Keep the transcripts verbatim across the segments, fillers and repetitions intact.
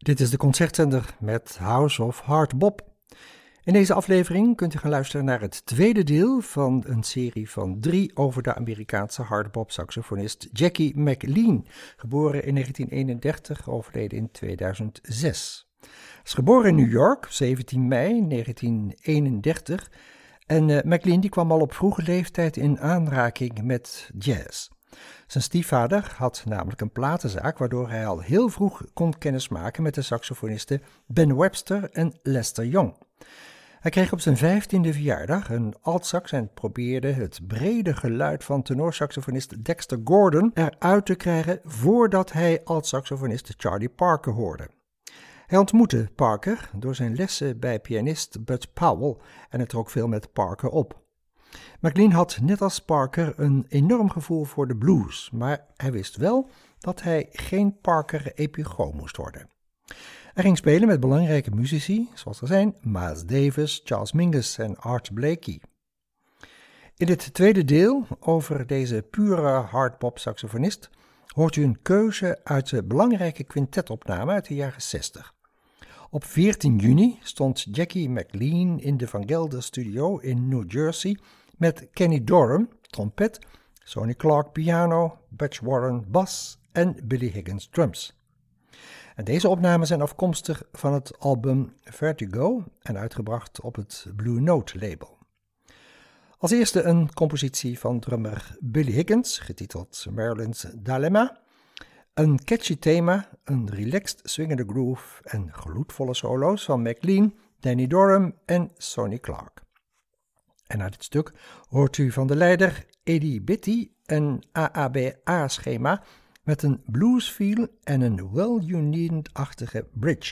Dit is de concertzender met House of Hard Bop. In deze aflevering kunt u gaan luisteren naar het tweede deel van een serie van drie over de Amerikaanse hardbop-saxofonist Jackie McLean, geboren in negentien eenendertig, overleden in tweeduizend zes. Hij is geboren in New York, zeventien mei negentien eenendertig, en uh, McLean die kwam al op vroege leeftijd in aanraking met jazz. Zijn stiefvader had namelijk een platenzaak waardoor hij al heel vroeg kon kennismaken met de saxofonisten Ben Webster en Lester Young. Hij kreeg op zijn vijftiende verjaardag een altsax en probeerde het brede geluid van tenorsaxofonist Dexter Gordon eruit te krijgen voordat hij altsaxofonist Charlie Parker hoorde. Hij ontmoette Parker door zijn lessen bij pianist Bud Powell en het trok veel met Parker op. McLean had net als Parker een enorm gevoel voor de blues, maar hij wist wel dat hij geen Parker-epigoon moest worden. Hij ging spelen met belangrijke muzici, zoals er zijn Miles Davis, Charles Mingus en Art Blakey. In dit tweede deel over deze pure hardbop-saxofonist hoort u een keuze uit de belangrijke quintetopname uit de jaren zestig. Op veertien juni stond Jackie McLean in de Van Gelder Studio in New Jersey met Kenny Dorham, trompet, Sonny Clark piano, Butch Warren bas en Billy Higgins drums. En deze opnamen zijn afkomstig van het album Vertigo en uitgebracht op het Blue Note label. Als eerste een compositie van drummer Billy Higgins, getiteld Maryland's Dilemma. Een catchy thema, een relaxed swingende groove en gloedvolle solo's van McLean, Danny Dorham en Sonny Clark. En na dit stuk hoort u van de leider Eddie Bitty een A A B A-schema met een bluesfeel en een well-you-needn't-achtige bridge.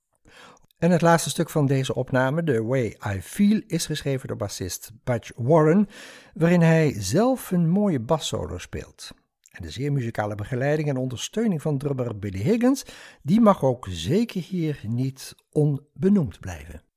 En het laatste stuk van deze opname, The Way I Feel, is geschreven door bassist Butch Warren, waarin hij zelf een mooie bassolo speelt. En de zeer muzikale begeleiding en ondersteuning van drummer Billy Higgins, die mag ook zeker hier niet onbenoemd blijven.